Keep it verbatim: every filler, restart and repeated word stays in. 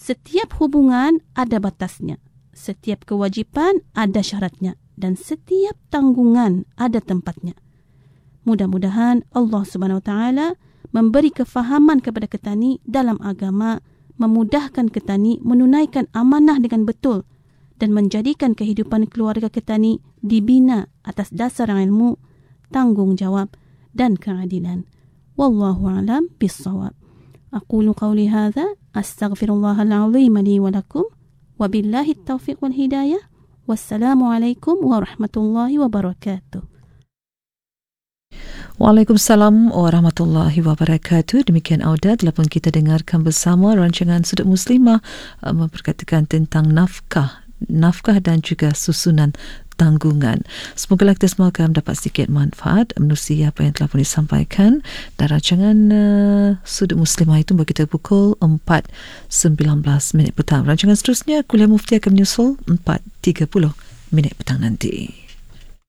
Setiap hubungan ada batasnya. Setiap kewajipan ada syaratnya. Dan setiap tanggungan ada tempatnya. Mudah-mudahan Allah Subhanahu Wa Taala memberi kefahaman kepada ketani dalam agama, memudahkan ketani menunaikan amanah dengan betul dan menjadikan kehidupan keluarga ketani dibina atas dasar ilmu, tanggungjawab dan keadilan. Wallahu a'lam bissawab. Aqulu qawli hadza astaghfirullahal azim li wa lakum wa billahi at-taufiq wal hidayah. Wassalamualaikum warahmatullahi wabarakatuh. Waalaikumsalam warahmatullahi wabarakatuh. Demikian Auda telah pun kita dengarkan bersama rancangan Sudut Muslimah uh, memperkatakan tentang nafkah, nafkah dan juga susunan tanggungan. Semoga kita semua akan dapat sedikit manfaat menerusi apa yang telah pun disampaikan. Dan rancangan uh, Sudut Muslimah itu bagi kita pukul empat sembilan belas minit petang. Rancangan seterusnya Kuliah Mufti akan menyusul empat tiga puluh minit petang nanti.